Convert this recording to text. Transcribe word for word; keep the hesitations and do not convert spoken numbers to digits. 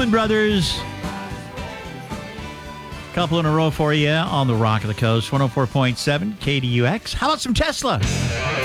Allman Brothers. Couple in a row for you on the Rock of the Coast, one oh four point seven K D U X. How about some Tesla?